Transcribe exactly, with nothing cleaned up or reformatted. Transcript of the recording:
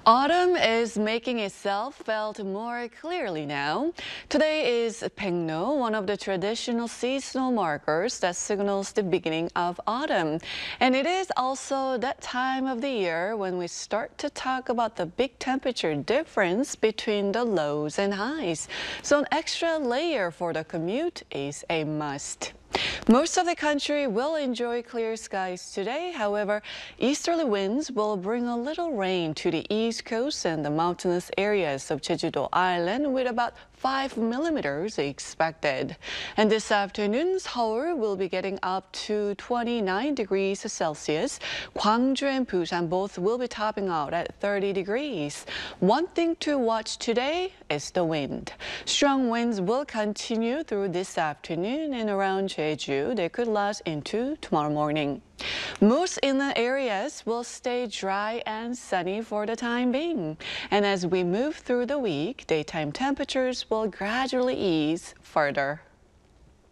Autumn is making itself felt more clearly now. Today is Baekno, one of the traditional seasonal markers that signals the beginning of autumn. And it is also that time of the year when we start to talk about the big temperature difference between the lows and highs. So an extra layer for the commute is a must. Most of the country will enjoy clear skies today. However, easterly winds will bring a little rain to the east coast and the mountainous areas of Jeju-do Island with about five millimeters expected. And this afternoon, Seoul will be getting up to twenty-nine degrees Celsius. Gwangju and Busan both will be topping out at thirty degrees. One thing to watch today is the wind. Strong winds will continue through this afternoon and around Jeju. They could last into tomorrow morning. Most inland areas will stay dry and sunny for the time being. And as we move through the week, daytime temperatures will gradually ease further.